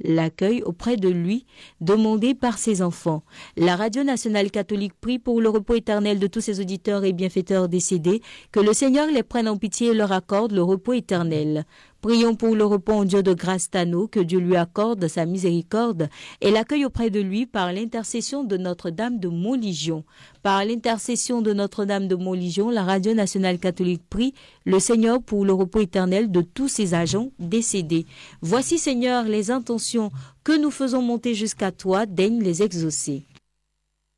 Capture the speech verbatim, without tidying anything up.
l'accueil auprès de lui demandé par ses enfants. La Radio nationale catholique prie pour le repos éternel de tous ses auditeurs et bienfaiteurs décédés, que le Seigneur les prenne en pitié et leur accorde le repos éternel. Prions pour le repos en Dieu de grâce Tano, que Dieu lui accorde sa miséricorde et l'accueille auprès de lui par l'intercession de Notre-Dame de Montligion. Par l'intercession de Notre-Dame de Montligion, la Radio nationale catholique prie le Seigneur pour le repos éternel de tous ses agents décédés. Voici, Seigneur, les intentions que nous faisons monter jusqu'à toi, daigne les exaucer.